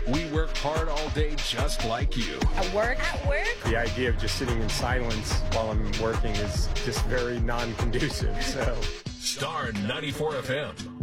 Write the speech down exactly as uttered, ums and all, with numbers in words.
We work hard all day just like you. At work? At work? The idea of just sitting in silence while I'm working is just very non-conducive, so. Star ninety-four F M.